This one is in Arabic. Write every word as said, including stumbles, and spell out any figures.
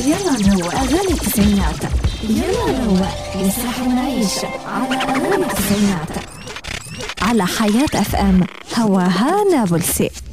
يلا نروق أغاني التسعينات، يلا نروق نسرح ونعيش على أغاني التسعينات على حياة أف أم. هواها نابلسي.